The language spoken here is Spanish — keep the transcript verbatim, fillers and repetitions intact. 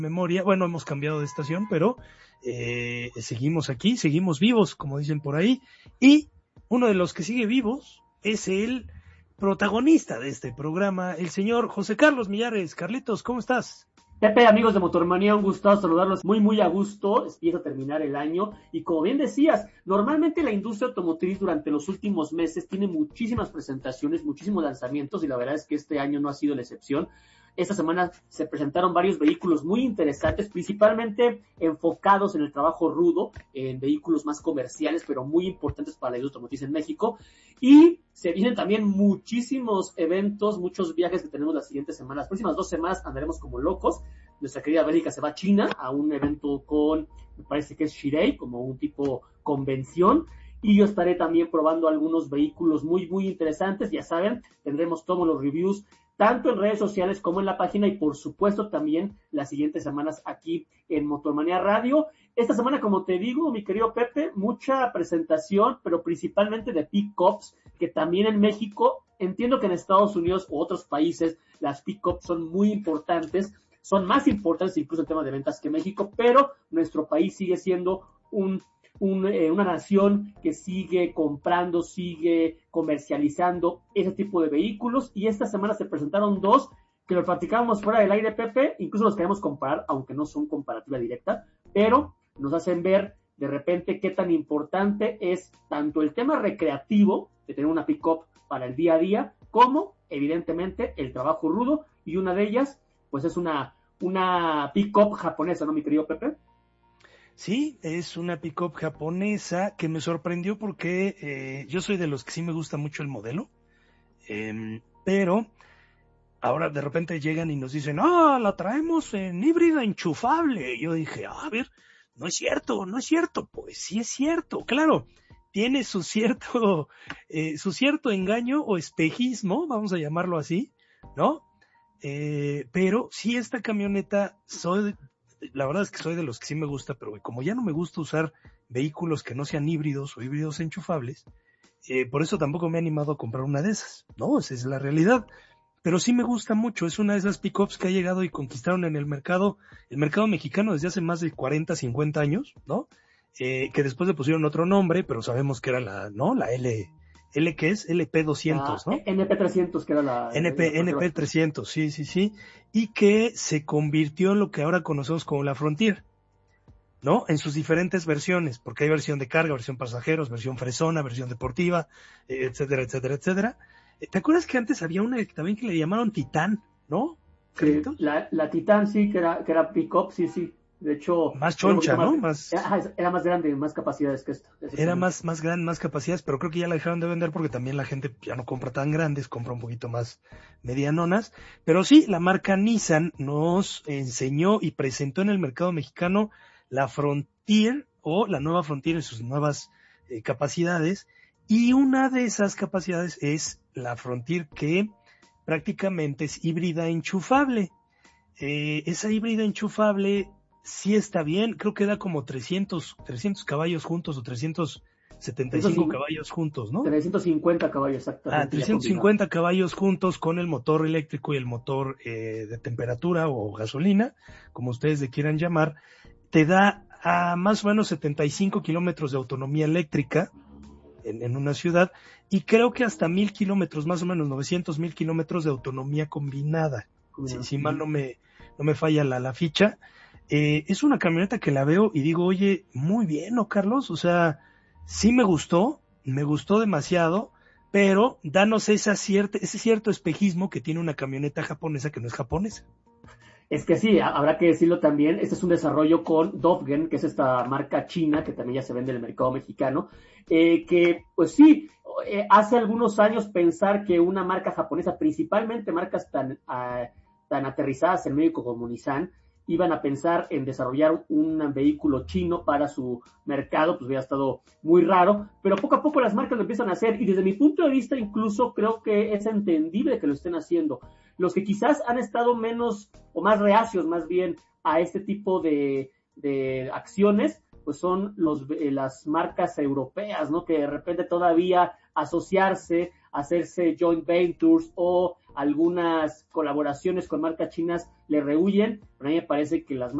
memoria, bueno, hemos cambiado de estación, pero eh, seguimos aquí, seguimos vivos, como dicen por ahí, y uno de los que sigue vivos es el protagonista de este programa, el señor José Carlos Millares. Carlitos, ¿cómo estás? Pepe, amigos de Motormanía, un gustazo saludarlos muy muy a gusto, empieza a terminar el año y como bien decías, normalmente la industria automotriz durante los últimos meses tiene muchísimas presentaciones, muchísimos lanzamientos y la verdad es que este año no ha sido la excepción. Esta semana se presentaron varios vehículos muy interesantes, principalmente enfocados en el trabajo rudo, en vehículos más comerciales, pero muy importantes para la industria automotriz en México. Y se vienen también muchísimos eventos, muchos viajes que tenemos las siguientes semanas. Las próximas dos semanas andaremos como locos. Nuestra querida Bélgica se va a China a un evento con, me parece que es Shirei, como un tipo convención. Y yo estaré también probando algunos vehículos muy, muy interesantes. Ya saben, tendremos todos los reviews tanto en redes sociales como en la página y por supuesto también las siguientes semanas aquí en Motormanía Radio. Esta semana, como te digo, mi querido Pepe, mucha presentación, pero principalmente de pick-ups, que también en México, entiendo que en Estados Unidos u otros países las pick-ups son muy importantes, son más importantes incluso en temas de ventas que México, pero nuestro país sigue siendo un Un, eh, una nación que sigue comprando, sigue comercializando ese tipo de vehículos y esta semana se presentaron dos que los platicábamos fuera del aire, Pepe, incluso los queremos comparar, aunque no son comparativa directa, pero nos hacen ver de repente qué tan importante es tanto el tema recreativo de tener una pick-up para el día a día, como evidentemente el trabajo rudo, y una de ellas pues es una, una pick-up japonesa, ¿no, mi querido Pepe? Sí, es una pick-up japonesa que me sorprendió porque eh, yo soy de los que sí me gusta mucho el modelo, eh, pero ahora de repente llegan y nos dicen, ah, la traemos en híbrida enchufable. Y yo dije, ah, a ver, no es cierto, no es cierto. Pues sí es cierto, claro, tiene su cierto, eh, su cierto engaño o espejismo, vamos a llamarlo así, ¿no? Eh, pero sí, esta camioneta, soy, la verdad es que soy de los que sí me gusta, pero como ya no me gusta usar vehículos que no sean híbridos o híbridos enchufables, eh, por eso tampoco me he animado a comprar una de esas, ¿no? Esa es la realidad. Pero sí me gusta mucho, es una de esas pick-ups que ha llegado y conquistaron en el mercado, el mercado mexicano desde hace más de cuarenta, cincuenta años, ¿no? Eh, que después le pusieron otro nombre, pero sabemos que era la, ¿no? La L, L ¿qué es? L P doscientos, ¿no? Ah, N P trescientos, que era la... N P, la N P trescientos, sí, sí, sí, y que se convirtió en lo que ahora conocemos como la Frontier, ¿no? En sus diferentes versiones, porque hay versión de carga, versión pasajeros, versión fresona, versión deportiva, eh, etcétera, etcétera, etcétera. ¿Te acuerdas que antes había una también que le llamaron Titán, ¿no? Sí, la, la Titán sí, que era, que era pick-up, sí, sí. De hecho, más choncha, más, ¿no? Más, era, era más grande, más capacidades que esta. Era más, más grande, más capacidades, pero creo que ya la dejaron de vender porque también la gente ya no compra tan grandes, compra un poquito más medianonas. Pero sí, la marca Nissan nos enseñó y presentó en el mercado mexicano la Frontier o la nueva Frontier en sus nuevas eh, capacidades. Y una de esas capacidades es la Frontier que prácticamente es híbrida enchufable. Eh, esa híbrida enchufable sí está bien, creo que da como trescientos, trescientos caballos juntos o trescientos setenta y cinco caballos juntos, ¿no? trescientos cincuenta caballos, exactamente. Ah, trescientos cincuenta caballos juntos con el motor eléctrico y el motor eh, de temperatura o gasolina, como ustedes le quieran llamar, te da a más o menos setenta y cinco kilómetros de autonomía eléctrica en, en una ciudad y creo que hasta mil kilómetros, más o menos novecientos mil kilómetros de autonomía combinada, si, si mal no me, no me falla la, la ficha. Eh, es una camioneta que la veo y digo, oye, muy bien, ¿no, Carlos? O sea, sí me gustó, me gustó demasiado, pero danos esa cierta, ese cierto espejismo que tiene una camioneta japonesa que no es japonesa. Es que sí, habrá que decirlo también, este es un desarrollo con Dofgen, que es esta marca china que también ya se vende en el mercado mexicano, eh, que pues sí, eh, hace algunos años pensar que una marca japonesa, principalmente marcas tan, uh, tan aterrizadas en México como Nissan, iban a pensar en desarrollar un vehículo chino para su mercado, pues hubiera estado muy raro, pero poco a poco las marcas lo empiezan a hacer y desde mi punto de vista incluso creo que es entendible que lo estén haciendo. Los que quizás han estado menos o más reacios más bien a este tipo de, de acciones, pues son los, eh, las marcas europeas, ¿no? Que de repente todavía asociarse, hacerse joint ventures o algunas colaboraciones con marcas chinas le rehuyen, pero a mí me parece que las